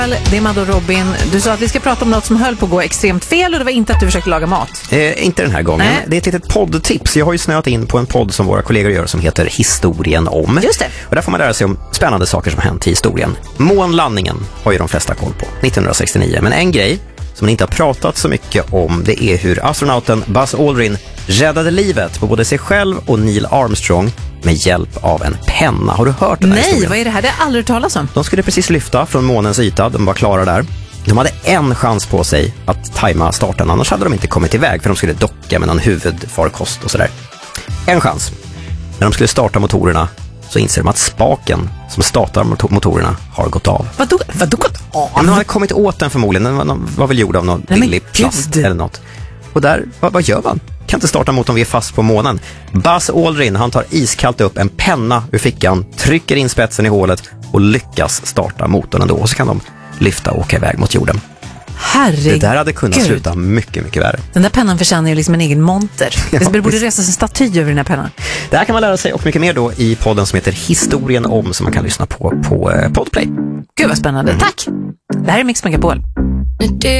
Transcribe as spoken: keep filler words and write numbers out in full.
Det är Madde och Robin. Du sa att vi ska prata om något som höll på att gå extremt fel och det var inte att du försökte laga mat. Eh, inte den här gången. Nej. Det är ett litet poddtips. Jag har ju snöat in på en podd som våra kollegor gör som heter Historien om. Just det. Och där får man lära sig om spännande saker som har hänt i historien. Månlandningen har ju de flesta koll på, nittonhundrasextionio. Men en grej som man inte har pratat så mycket om, det är hur astronauten Buzz Aldrin räddade livet på både sig själv och Neil Armstrong med hjälp av en penna. Har du hört den här Nej, historien? vad är det här? Det har aldrig talas om. De skulle precis lyfta från månens yta, de var klara där. De hade en chans på sig att tajma starten, annars hade de inte kommit iväg för de skulle docka med någon huvudfarkost och sådär. En chans. När de skulle starta motorerna så inser de att spaken som startar motorerna har gått av. Vadå? Vadå gått av? Ja, de hade kommit åt den förmodligen, den var, var väl gjord av någon Nej, billig plast eller något. Och där, vad, vad gör man? Kan inte starta motorn, vi är fast på månen. Buzz Aldrin, han tar iskallt upp en penna ur fickan, trycker in spetsen i hålet och lyckas starta motorn ändå. Och så kan de lyfta och åka iväg mot jorden. Herregud. Det där hade kunnat sluta mycket, mycket värre. Den där pennan förtjänar ju liksom en egen monter. Ja, det borde resas en staty över den här pennan. Det här kan man lära sig och mycket mer då i podden som heter Historien om, som man kan lyssna på på eh, Podplay. Gud vad spännande, mm. Tack! Det här är Mix Megapol.